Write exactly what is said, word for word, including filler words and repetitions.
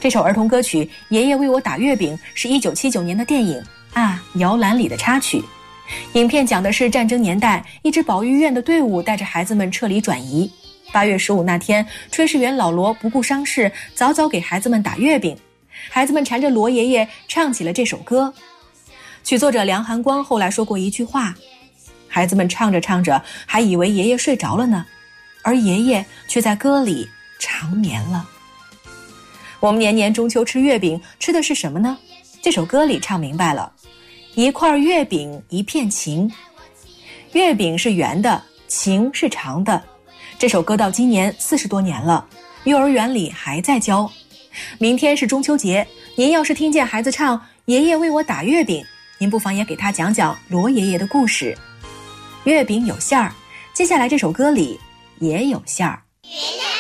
这首儿童歌曲《爷爷为我打月饼》是一九七九年的电影啊摇篮里的插曲。影片讲的是战争年代，一支保育院的队伍带着孩子们撤离转移。八月十五那天，炊事员老罗不顾伤势，早早给孩子们打月饼。孩子们缠着罗爷爷唱起了这首歌。曲作者梁寒光后来说过一句话，孩子们唱着唱着还以为爷爷睡着了呢，而爷爷却在歌里长眠了。我们年年中秋吃月饼，吃的是什么呢？这首歌里唱明白了，一块月饼一片情。月饼是圆的，情是长的。这首歌到今年四十多年了，幼儿园里还在教。明天是中秋节，您要是听见孩子唱爷爷为我打月饼，您不妨也给他讲讲罗爷爷的故事。月饼有馅儿，接下来这首歌里也有馅儿。